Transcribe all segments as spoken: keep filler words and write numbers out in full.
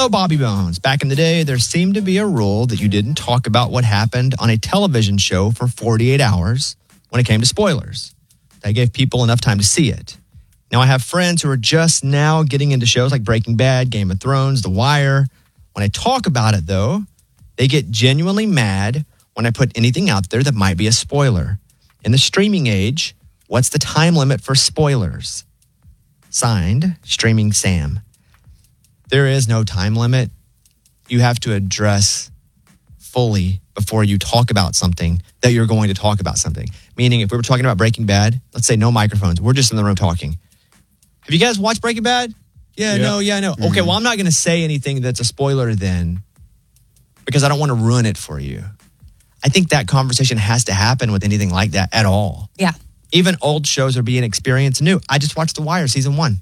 Hello, Bobby Bones. Back in the day, there seemed to be a rule that you didn't talk about what happened on a television show for forty-eight hours when it came to spoilers. That gave people enough time to see it. Now, I have friends who are just now getting into shows like Breaking Bad, Game of Thrones, The Wire. When I talk about it, though, they get genuinely mad when I put anything out there that might be a spoiler. In the streaming age, what's the time limit for spoilers? Signed, Streaming Sam. There is no time limit. You have to address fully before you talk about something that you're going to talk about something. Meaning, if we were talking about Breaking Bad, let's say no microphones. We're just in the room talking. Have you guys watched Breaking Bad? Yeah, yeah. no, yeah, no. Mm-hmm. Okay, well, I'm not going to say anything that's a spoiler then because I don't want to ruin it for you. I think that conversation has to happen with anything like that at all. Yeah. Even old shows are being experienced new. I just watched The Wire season one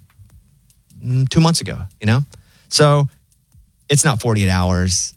mm, two months ago, you know? So it's not forty-eight hours.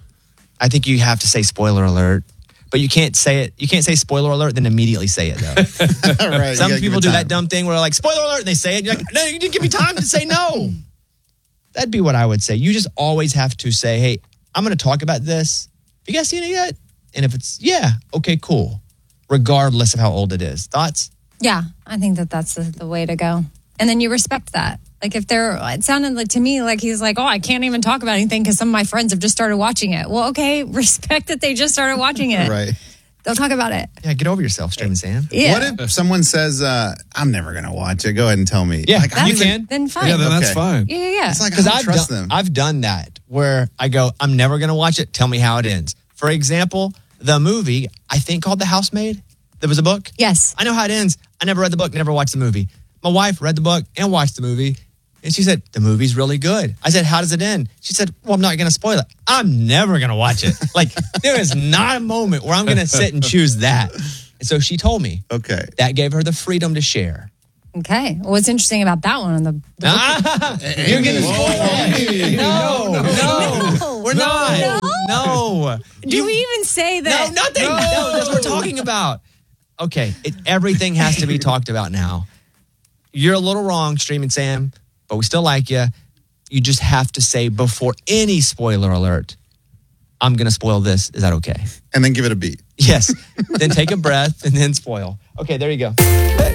I think you have to say spoiler alert, but you can't say it. You can't say spoiler alert, then immediately say it, though. Right, Some people do that dumb thing where they're like, spoiler alert, and they say it. You're like, no, you didn't give me time to say no. That'd be what I would say. You just always have to say, hey, I'm going to talk about this. Have you guys seen it yet? And if it's, yeah, okay, cool. Regardless of how old it is. Thoughts? Yeah, I think that that's the, the way to go. And then you respect that. Like if they're, it sounded like to me like he's like, oh, I can't even talk about anything because some of my friends have just started watching it. Well, okay, respect that they just started watching it. Right. They'll talk about it. Yeah, get over yourself, Streaming Sam. Yeah. What if someone says, uh, I'm never going to watch it? Go ahead and tell me. Yeah, like, I you don't even- can. Then fine. Yeah, then Okay. that's fine. Yeah, yeah, yeah. It's like, I Because don't I've trust done, them. I've done that where I go, I'm never going to watch it. Tell me how it ends. For example, the movie, I think called The Housemaid. There was a book. Yes. I know how it ends. I never read the book, never watched the movie. My wife read the book and watched the movie. And she said, the movie's really good. I said, how does it end? She said, well, I'm not going to spoil it. I'm never going to watch it. Like, there is not a moment where I'm going to sit and choose that. And so she told me. Okay. That gave her the freedom to share. Okay. What's interesting about that one? The, the Ah, you're getting spoiled. No, no, no, No. we're not. No? No. do You- we even say No, that? nothing. No. That's what we're talking about. Okay, it, everything has to be talked about now. You're a little wrong, Streaming Sam, but we still like you. You just have to say before any spoiler alert, I'm going to spoil this. Is that okay? And then give it a beat. Yes. Then take a breath and then spoil. Okay, there you go.